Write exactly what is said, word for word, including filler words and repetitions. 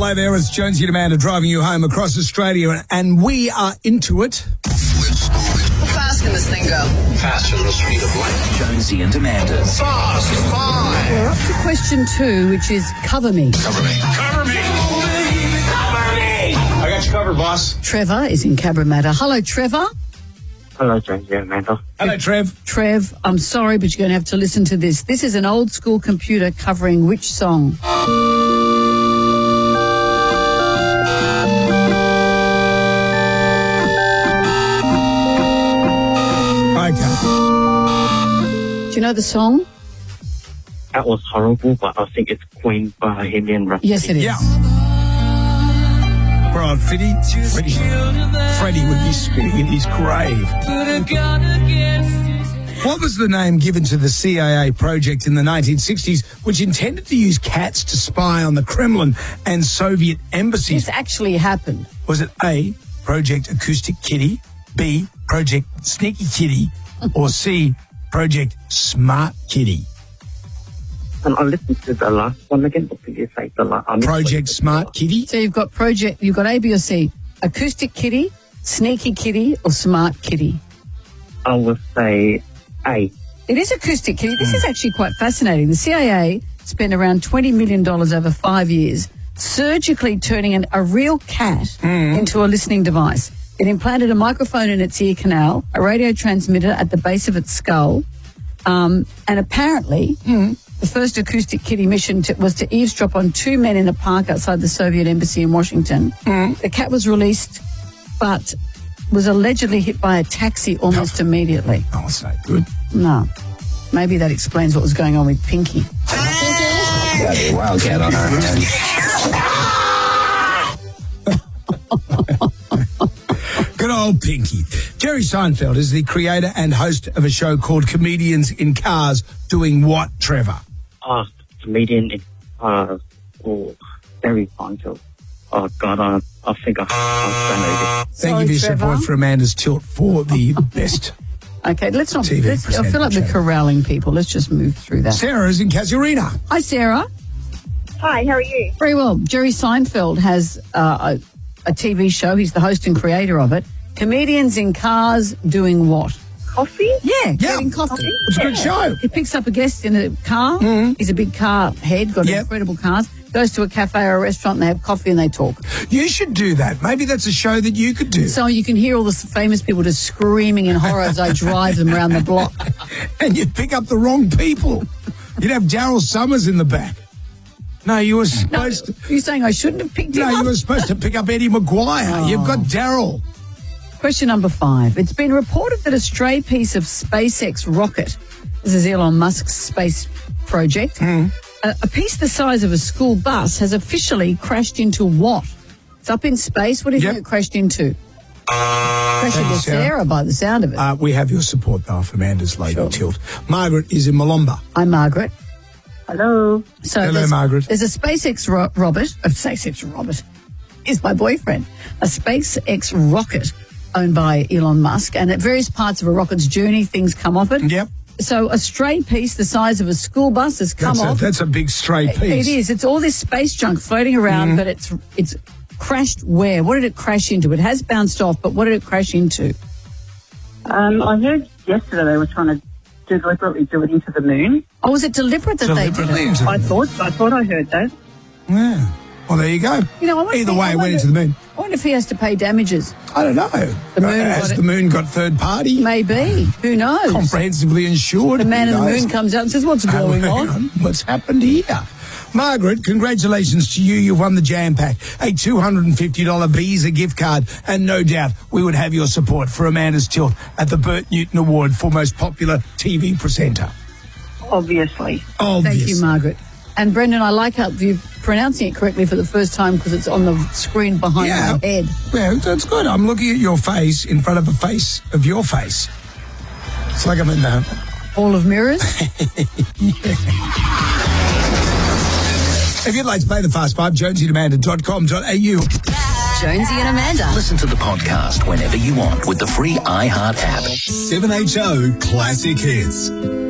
Hello there, it's Jonesy and Amanda driving you home across Australia, and we are into it. How fast can this thing go? Faster than the speed of light. Jonesy and Amanda's. Fast five. We're up to question two, which is cover me. Cover me. Cover me. Cover me. I got you covered, boss. Trevor is in Cabramatta. Hello, Trevor. Hello, Jonesy and Amanda. Hello, Trev. Trev, I'm sorry, but you're going to have to listen to this. This is an old school computer covering which song? Okay. Do you know the song? That was horrible, but I think it's Queen Bohemian Rhapsody. Yes, it is. Yeah. Right, Freddie, Freddie, Freddie would be spinning in his grave. What was the name given to the C I A project in the nineteen sixties, which intended to use cats to spy on the Kremlin and Soviet embassies? This actually happened. Was it A, Project Acoustic Kitty, B, Project Sneaky Kitty, or C, Project Smart Kitty? And I listened to the last one again. What did you say? The last, I missed Project it. Smart Kitty? So you've got project, you've got A, B, or C. Acoustic Kitty, Sneaky Kitty, or Smart Kitty? I would say A. It is Acoustic Kitty. This is actually quite fascinating. The C I A spent around twenty million dollars over five years surgically turning an, a real cat Mm. into a listening device. It implanted a microphone in its ear canal, a radio transmitter at the base of its skull, um, and apparently Mm. the first Acoustic Kitty mission to, was to eavesdrop on two men in a park outside the Soviet embassy in Washington. Mm. The cat was released, but was allegedly hit by a taxi almost immediately. Oh, so good. No. Maybe that explains what was going on with Pinky. Bloody wildcat on our hands. Good old Pinky. Jerry Seinfeld is the creator and host of a show called Comedians in Cars. Doing what, Trevor? Oh, comedian in uh, oh, very fun joke. Oh, God, I, I think I, I Thank Sorry, you for your Trevor. support for Amanda's Tilt for the best. Okay, let's not. T V Let's, I feel like we're presenter. corralling people. Let's just move through that. Sarah is in Casuarina. Hi, Sarah. Hi, how are you? Very well. Jerry Seinfeld has uh, a, a T V show. He's the host and creator of it. Comedians in Cars Doing what? Coffee? Yeah, Yeah. getting coffee. It's a good show. He picks up a guest in a car. He's a big car head, got Yep. incredible cars. Goes to a cafe or a restaurant and they have coffee and they talk. You should do that. Maybe that's a show that you could do. So you can hear all the famous people just screaming in horror as I drive them around the block. And you'd pick up the wrong people. You'd have Daryl Summers in the back. No, you were No, supposed to. you're saying I shouldn't have picked him No, up? you were supposed to pick up Eddie Maguire. You've got Daryl. Question number five. It's been reported that a stray piece of SpaceX rocket, this is Elon Musk's space project, Hmm. a, a piece the size of a school bus has officially crashed into what? It's up in space. What do you Yep. think it crashed into? crashed Thank into you, Sarah. Sarah by the sound of it. Uh, we have your support, though, for Amanda's Lady Sure. Tilt. Margaret is in Malomba. I'm Margaret. Hello. So Hello, there's, Margaret. There's a SpaceX ro- Robert, a SpaceX Robert, is my boyfriend. A SpaceX rocket owned by Elon Musk, and at various parts of a rocket's journey, things come off it. Yep. So a stray piece the size of a school bus has come That's a, off. that's a big stray It- piece. It is. It's all this space junk floating around, Mm-hmm. but it's it's crashed where? What did it crash into? It has bounced off, but what did it crash into? Um, I heard yesterday they were trying to deliberately do it into the moon. Oh, was it deliberate that they did Deliberately it? into the I moon. thought I thought I heard that. Yeah. Well, there you go. You know, I wonder Either if he- way, I it went wonder- into the moon. I wonder if he has to pay damages. I don't know. The moon Has got the it. moon got third party? Maybe. Who knows? Comprehensively insured? The man Who in the knows? moon comes out and says, "What's Oh, going hang on?" What's happened here? Margaret, congratulations to you. You've won the Jam Pack, a two hundred fifty dollars Visa gift card, and no doubt we would have your support for Amanda's Tilt at the Bert Newton Award for Most Popular T V Presenter. Obviously. Obvious. Thank you, Margaret. And Brendan, I like how you're pronouncing it correctly for the first time because it's on the screen behind Yeah. my head. Yeah, that's good. I'm looking at your face in front of a face of your face. It's like I'm in the... Hall of Mirrors. If you'd like to play the Fast Five, jonesy and amanda dot com dot a u. Jonesy and Amanda. Listen to the podcast whenever you want with the free iHeart app. seven H O Classic Hits.